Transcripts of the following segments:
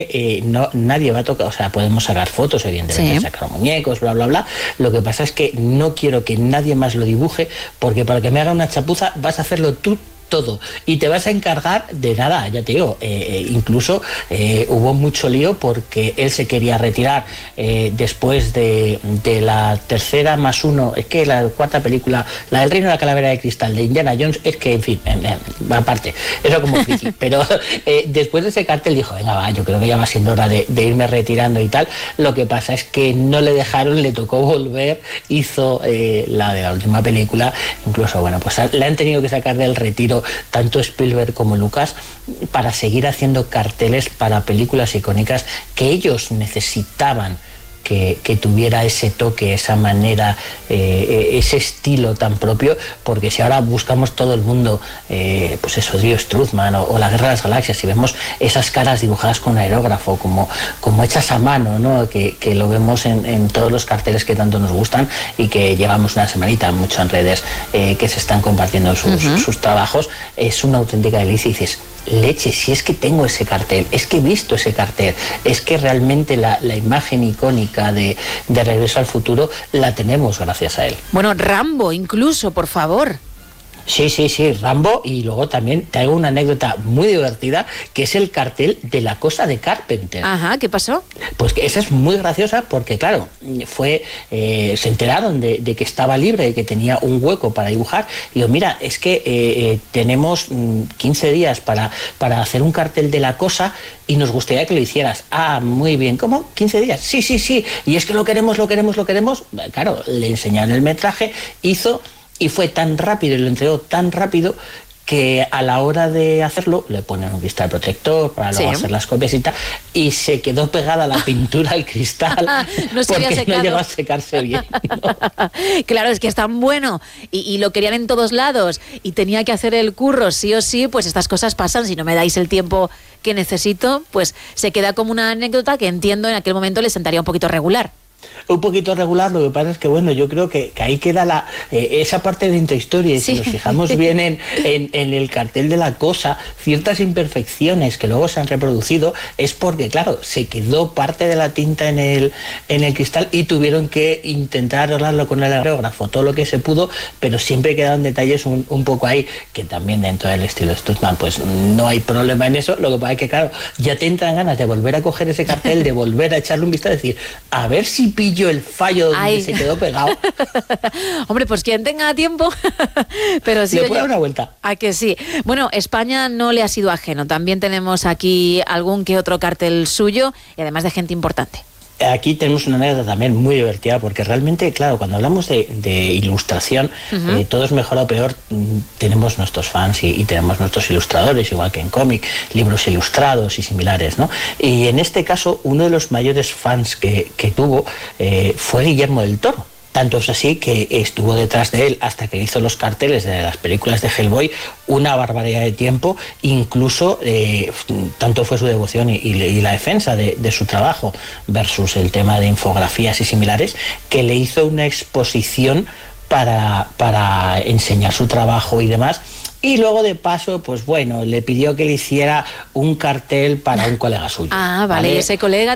nadie va a tocar, o sea, podemos sacar fotos, evidentemente, Sí. sacar muñecos, bla, bla, bla. Lo que pasa es que no quiero que nadie más lo dibuje, porque para que me haga una chapuza vas a hacerlo tú todo y te vas a encargar de nada, ya te digo, incluso hubo mucho lío porque él se quería retirar después de la tercera más uno, es que la cuarta película, la del Reino de la Calavera de Cristal de Indiana Jones, es que en fin, aparte, eso como friki, pero después de ese cartel dijo, venga va, yo creo que ya va siendo hora de irme retirando y tal. Lo que pasa es que no le dejaron, le tocó volver, hizo la de la última película, incluso bueno, pues le han tenido que sacar del retiro tanto Spielberg como Lucas para seguir haciendo carteles para películas icónicas que ellos necesitaban que tuviera ese toque, esa manera, ese estilo tan propio, porque si ahora buscamos todo el mundo, pues eso, Dio Struzman o La Guerra de las Galaxias, y vemos esas caras dibujadas con aerógrafo, como hechas a mano, ¿no? Que lo vemos en todos los carteles que tanto nos gustan y que llevamos una semanita mucho en redes que se están compartiendo sus trabajos, es una auténtica delicia y dices, leche, si es que tengo ese cartel, es que he visto ese cartel, es que realmente la imagen icónica de Regreso al Futuro la tenemos gracias a él. Bueno, Rambo incluso, por favor. Sí, Rambo, y luego también te hago una anécdota muy divertida, que es el cartel de La Cosa de Carpenter. Ajá, ¿qué pasó? Pues que esa es muy graciosa porque, claro, se enteraron de que estaba libre, de que tenía un hueco para dibujar. Y digo, mira, es que tenemos 15 días para hacer un cartel de La Cosa y nos gustaría que lo hicieras. Ah, muy bien. ¿Cómo? ¿15 días? Sí. Y es que lo queremos. Claro, le enseñaron el metraje, hizo... Y fue tan rápido y lo entregó tan rápido que a la hora de hacerlo le ponen un cristal protector para luego hacer las copias y tal, y se quedó pegada la pintura al cristal porque no llegó a secarse bien, ¿no? Claro, es que es tan bueno y lo querían en todos lados y tenía que hacer el curro sí o sí, pues estas cosas pasan. Si no me dais el tiempo que necesito, pues se queda como una anécdota que entiendo en aquel momento le sentaría un poquito regular. Un poquito regular, lo que pasa es que bueno, yo creo que ahí queda esa parte de intrahistoria, y si nos fijamos bien en el cartel de La Cosa, ciertas imperfecciones que luego se han reproducido es porque, claro, se quedó parte de la tinta en el cristal y tuvieron que intentar arreglarlo con el aerógrafo, todo lo que se pudo, pero siempre quedaron detalles un poco ahí, que también dentro del estilo Struzman, pues no hay problema en eso. Lo que pasa es que, claro, ya te entran ganas de volver a coger ese cartel, de volver a echarle un vistazo, decir, a ver si pillo el fallo donde se quedó pegado. Hombre, pues quien tenga tiempo, pero sí. Le puede dar una vuelta. ¿A que sí? Bueno, España no le ha sido ajeno. También tenemos aquí algún que otro cartel suyo y además de gente importante. Aquí tenemos una anécdota también muy divertida, porque realmente, claro, cuando hablamos de ilustración, todos mejor o peor tenemos nuestros fans y tenemos nuestros ilustradores, igual que en cómic, libros ilustrados y similares, ¿no? Y en este caso, uno de los mayores fans que tuvo fue Guillermo del Toro. Tanto es así que estuvo detrás de él hasta que hizo los carteles de las películas de Hellboy una barbaridad de tiempo. Incluso tanto fue su devoción y la defensa de su trabajo versus el tema de infografías y similares, que le hizo una exposición para enseñar su trabajo y demás. Y luego de paso, pues bueno, le pidió que le hiciera un cartel para un colega suyo. Ah, vale, ese colega...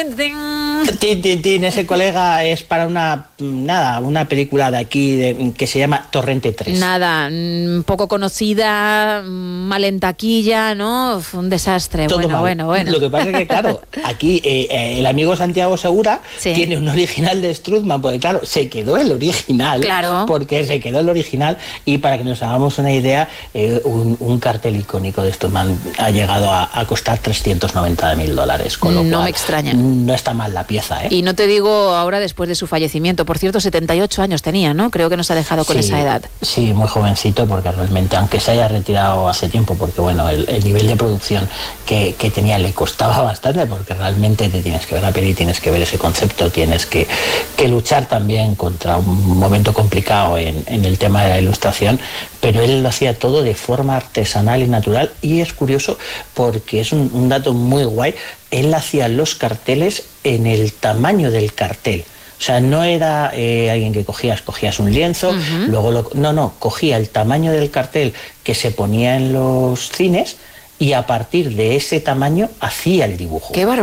Ese colega es para una película de aquí que se llama Torrente 3. Nada, poco conocida, mal en taquilla, ¿no? Fue un desastre. Todo bueno. Lo que pasa es que, claro, aquí el amigo Santiago Segura tiene un original de Struzman, porque claro, se quedó el original. Claro. Porque se quedó el original, y para que nos hagamos una idea, un cartel icónico de Struzman ha llegado a costar $390.000, con lo cual no me extraña. No está mal la pieza, ¿eh? Y no te digo ahora después de su fallecimiento. Por cierto, 78 años tenía, ¿no? Creo que nos ha dejado con esa edad. Sí, muy jovencito, porque realmente, aunque se haya retirado hace tiempo, porque bueno, el nivel de producción que tenía le costaba bastante, porque realmente te tienes que ver la peli, tienes que ver ese concepto, tienes que luchar también contra un momento complicado en el tema de la ilustración, pero él lo hacía todo de forma artesanal y natural. Y es curioso porque es un dato muy guay. Él hacía los carteles en el tamaño del cartel. O sea, no era alguien que cogías un lienzo, luego cogía el tamaño del cartel que se ponía en los cines y a partir de ese tamaño hacía el dibujo. ¡Qué barbaridad!